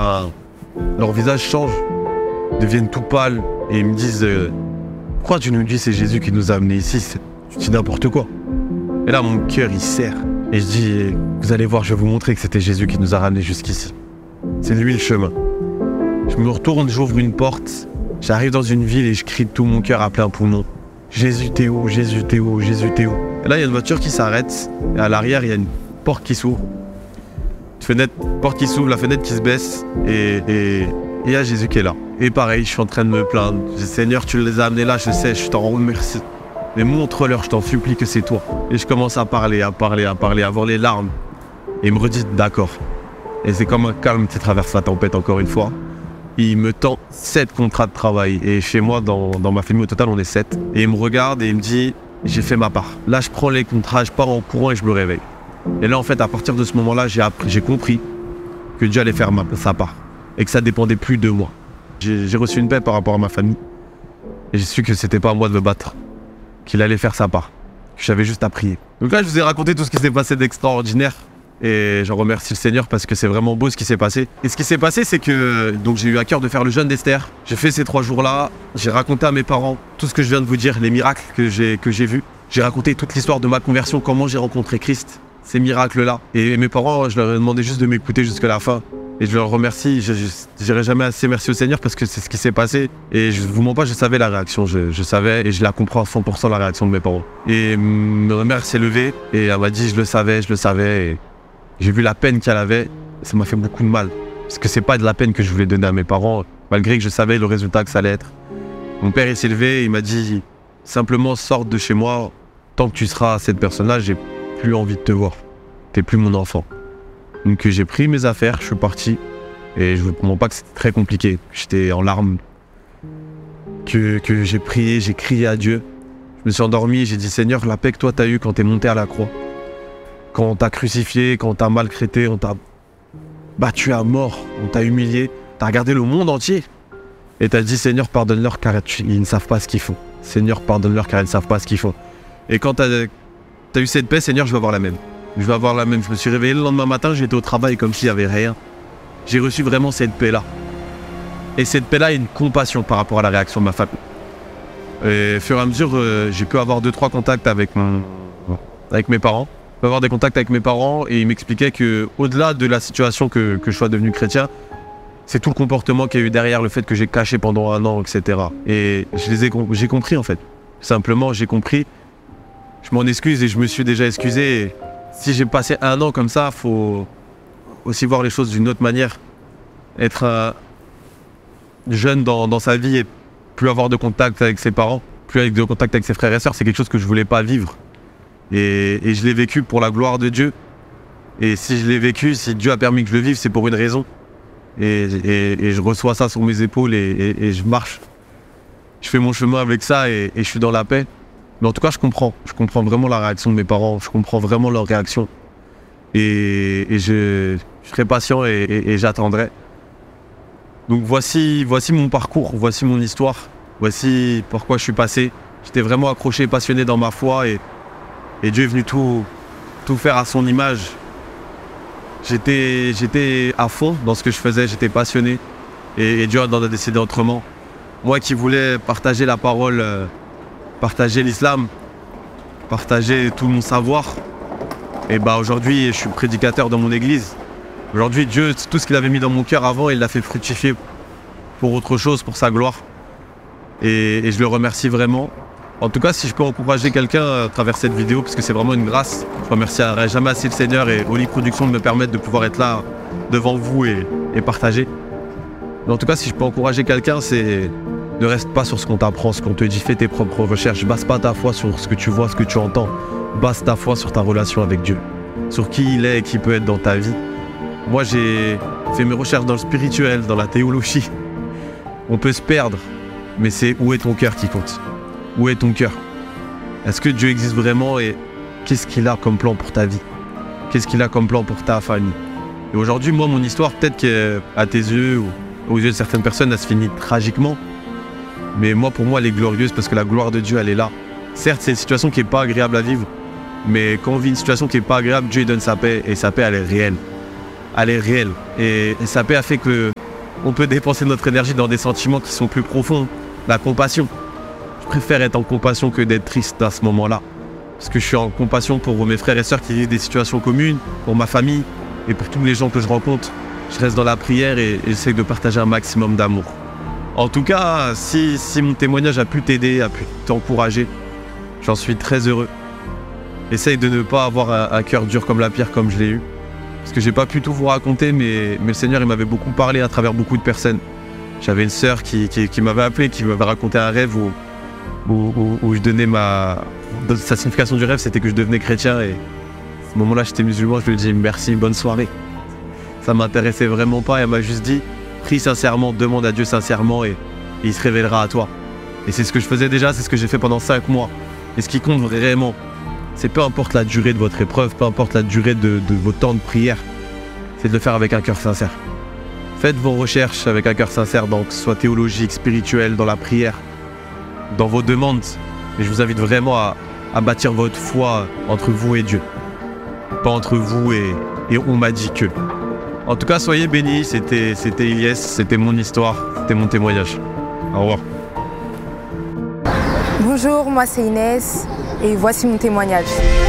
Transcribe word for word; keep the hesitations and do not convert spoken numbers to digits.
ben, leur visage change, deviennent tout pâles et ils me disent euh, « Pourquoi tu nous dis c'est Jésus qui nous a amenés ici? Tu dis n'importe quoi. » Et là, mon cœur, il serre. Et je dis « Vous allez voir, je vais vous montrer que c'était Jésus qui nous a ramenés jusqu'ici. C'est lui le chemin. » Je me retourne, j'ouvre une porte, j'arrive dans une ville et je crie de tout mon cœur à plein poumon. « Jésus, t'es où? Jésus, t'es où? Jésus, t'es où ?» Et là, il y a une voiture qui s'arrête et à l'arrière, il y a une porte qui s'ouvre. Une fenêtre, porte qui s'ouvre, la fenêtre qui se baisse et et il y a Jésus qui est là. Et pareil, je suis en train de me plaindre. Je dis, Seigneur, tu les as amenés là, je sais, je t'en remercie. Mais montre-leur, je t'en supplie que c'est toi. Et je commence à parler, à parler, à parler, à avoir les larmes. Et il me redit d'accord. Et c'est comme un calme qui traverse la tempête encore une fois. Il me tend sept contrats de travail. Et chez moi, dans, dans ma famille, au total, on est sept. Et il me regarde et il me dit, j'ai fait ma part. Là, je prends les contrats, je pars en courant et je me réveille. Et là, en fait, à partir de ce moment-là, j'ai, appris, j'ai compris que Dieu allait faire ma, sa part. Et que ça dépendait plus de moi. J'ai, j'ai reçu une paix par rapport à ma famille. Et j'ai su que c'était pas à moi de me battre. Qu'il allait faire sa part. Que j'avais juste à prier. Donc là, je vous ai raconté tout ce qui s'est passé d'extraordinaire. Et j'en remercie le Seigneur parce que c'est vraiment beau ce qui s'est passé. Et ce qui s'est passé, c'est que donc j'ai eu à cœur de faire le jeûne d'Esther. J'ai fait ces trois jours-là. J'ai raconté à mes parents tout ce que je viens de vous dire, les miracles que j'ai, que j'ai vus. J'ai raconté toute l'histoire de ma conversion, comment j'ai rencontré Christ, ces miracles-là. Et mes parents, je leur ai demandé juste de m'écouter jusqu'à la fin. Et je leur remercie. Je dirai jamais assez merci au Seigneur parce que c'est ce qui s'est passé. Et je vous mens pas, je savais la réaction. Je, je savais et je la comprends à cent pour cent la réaction de mes parents. Et ma mère s'est levée et elle m'a dit je le savais, je le savais. Et j'ai vu la peine qu'elle avait. Ça m'a fait beaucoup de mal. Parce que c'est pas de la peine que je voulais donner à mes parents, malgré que je savais le résultat que ça allait être. Mon père il s'est levé et il m'a dit simplement sors de chez moi. Tant que tu seras cette personne-là, j'ai plus envie de te voir. T'es plus mon enfant. Donc j'ai pris mes affaires, je suis parti. Et je ne vous mens pas que c'était très compliqué. J'étais en larmes. Que, que j'ai prié, j'ai crié à Dieu. Je me suis endormi, j'ai dit Seigneur, la paix que toi t'as eue quand t'es monté à la croix. Quand on t'a crucifié, quand on t'a maltraité, on t'a battu à mort, on t'a humilié. T'as regardé le monde entier. Et t'as dit Seigneur, pardonne-leur car ils ne savent pas ce qu'ils font. Seigneur, pardonne-leur car ils ne savent pas ce qu'ils font. Et quand t'as as eu cette paix, Seigneur, je vais avoir la même. Je vais avoir la même. Je me suis réveillé le lendemain matin, j'étais au travail comme s'il n'y avait rien. J'ai reçu vraiment cette paix-là. Et cette paix-là, il y a une compassion par rapport à la réaction de ma famille. Et au fur et à mesure, euh, j'ai pu avoir deux, trois contacts avec, mon... avec mes parents. J'ai pu avoir des contacts avec mes parents et ils m'expliquaient qu'au-delà de la situation que, que je sois devenu chrétien, c'est tout le comportement qu'il y a eu derrière, le fait que j'ai caché pendant un an, et cetera. Et je les ai, j'ai compris en fait. Simplement, j'ai compris. Je m'en excuse et je me suis déjà excusé. Et si j'ai passé un an comme ça, il faut aussi voir les choses d'une autre manière. Être euh, jeune dans, dans sa vie et plus avoir de contact avec ses parents, plus avec de contact avec ses frères et sœurs, c'est quelque chose que je ne voulais pas vivre. Et, et je l'ai vécu pour la gloire de Dieu. Et si je l'ai vécu, si Dieu a permis que je le vive, c'est pour une raison. Et, et, et je reçois ça sur mes épaules et, et, et je marche. Je fais mon chemin avec ça et, et je suis dans la paix. Mais en tout cas, je comprends. Je comprends vraiment la réaction de mes parents. Je comprends vraiment leur réaction. Et, et je, je serai patient et, et, et j'attendrai. Donc voici, voici mon parcours, voici mon histoire. Voici pourquoi je suis passé. J'étais vraiment accroché, passionné dans ma foi. Et, et Dieu est venu tout, tout faire à son image. J'étais, j'étais à fond dans ce que je faisais. J'étais passionné. Et, et Dieu en a décidé autrement. Moi qui voulais partager la parole... Euh, partager l'islam, partager tout mon savoir. Et bah aujourd'hui, je suis prédicateur dans mon église. Aujourd'hui, Dieu, tout ce qu'il avait mis dans mon cœur avant, il l'a fait fructifier pour autre chose, pour sa gloire. Et, et je le remercie vraiment. En tout cas, si je peux encourager quelqu'un à travers cette vidéo, parce que c'est vraiment une grâce, je remercierai jamais assez le Seigneur et Oli Productions de me permettre de pouvoir être là devant vous et, et partager. Mais en tout cas, si je peux encourager quelqu'un, c'est... Ne reste pas sur ce qu'on t'apprend, ce qu'on te dit, fais tes propres recherches, base pas ta foi sur ce que tu vois, ce que tu entends, base ta foi sur ta relation avec Dieu, sur qui il est et qui peut être dans ta vie. Moi j'ai fait mes recherches dans le spirituel, dans la théologie. On peut se perdre, mais c'est où est ton cœur qui compte. Où est ton cœur? Est-ce que Dieu existe vraiment et qu'est-ce qu'il a comme plan pour ta vie? Qu'est-ce qu'il a comme plan pour ta famille? Et aujourd'hui, moi, mon histoire, peut-être qu'à tes yeux ou aux yeux de certaines personnes, elle se finit tragiquement. Mais moi, pour moi, elle est glorieuse parce que la gloire de Dieu, elle est là. Certes, c'est une situation qui n'est pas agréable à vivre, mais quand on vit une situation qui n'est pas agréable, Dieu donne sa paix et sa paix, elle est réelle. Elle est réelle. Et, et sa paix a fait que on peut dépenser notre énergie dans des sentiments qui sont plus profonds. La compassion. Je préfère être en compassion que d'être triste à ce moment-là. Parce que je suis en compassion pour mes frères et sœurs qui vivent des situations communes, pour ma famille et pour tous les gens que je rencontre. Je reste dans la prière et, et j'essaie de partager un maximum d'amour. En tout cas, si, si mon témoignage a pu t'aider, a pu t'encourager, j'en suis très heureux. Essaye de ne pas avoir un, un cœur dur comme la pierre comme je l'ai eu. Parce que j'ai pas pu tout vous raconter, mais, mais le Seigneur il m'avait beaucoup parlé à travers beaucoup de personnes. J'avais une sœur qui, qui, qui m'avait appelé, qui m'avait raconté un rêve où, où, où, où je donnais ma... Sa signification du rêve, c'était que je devenais chrétien. Et à ce moment-là, j'étais musulman, je lui ai dit merci, bonne soirée. Ça m'intéressait vraiment pas et elle m'a juste dit prie sincèrement, demande à Dieu sincèrement et, et il se révélera à toi. Et c'est ce que je faisais déjà, c'est ce que j'ai fait pendant cinq mois. Et ce qui compte vraiment, c'est peu importe la durée de votre épreuve, peu importe la durée de, de vos temps de prière, c'est de le faire avec un cœur sincère. Faites vos recherches avec un cœur sincère, donc soit théologique, spirituel, dans la prière, dans vos demandes. Et je vous invite vraiment à, à bâtir votre foi entre vous et Dieu. Pas entre vous et, et on m'a dit que. En tout cas, soyez bénis, c'était, c'était Ilyes, c'était mon histoire, c'était mon témoignage. Au revoir. Bonjour, moi c'est Inès et voici mon témoignage.